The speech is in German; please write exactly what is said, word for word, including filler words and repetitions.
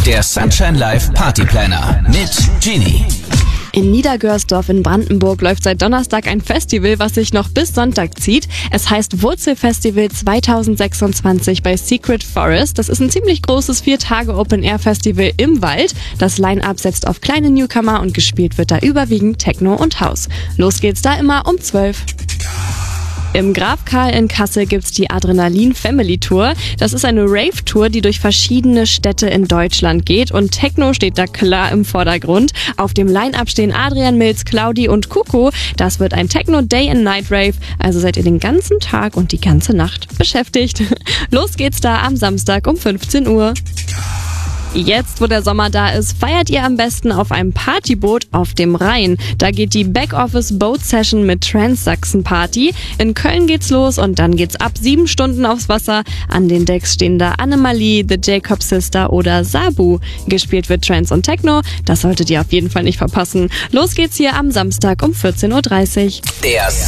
Der Sunshine Live Party Planner mit Genie. In Niedergörsdorf in Brandenburg läuft seit Donnerstag ein Festival, was sich noch bis Sonntag zieht. Es heißt Wurzelfestival zweitausendsechsundzwanzig bei Secret Forest. Das ist ein ziemlich großes Vier-Tage-Open-Air-Festival im Wald. Das Line-Up setzt auf kleine Newcomer und gespielt wird da überwiegend Techno und House. Los geht's da immer um zwölf. Im Graf Karl in Kassel gibt's die Adrenalin Family Tour. Das ist eine Rave-Tour, die durch verschiedene Städte in Deutschland geht und Techno steht da klar im Vordergrund. Auf dem Line-Up stehen Adrian Mills, Claudi und Kuko. Das wird ein Techno Day and Night Rave, also seid ihr den ganzen Tag und die ganze Nacht beschäftigt. Los geht's da am Samstag um fünfzehn Uhr. Jetzt, wo der Sommer da ist, feiert ihr am besten auf einem Partyboot auf dem Rhein. Da geht die Backoffice Boat Session mit Trans-Sachsen Party. In Köln geht's los und dann geht's ab sieben Stunden aufs Wasser. An den Decks stehen da Annemalie, The Jacob Sister oder Sabu. Gespielt wird Trance und Techno. Das solltet ihr auf jeden Fall nicht verpassen. Los geht's hier am Samstag um vierzehn Uhr dreißig. Der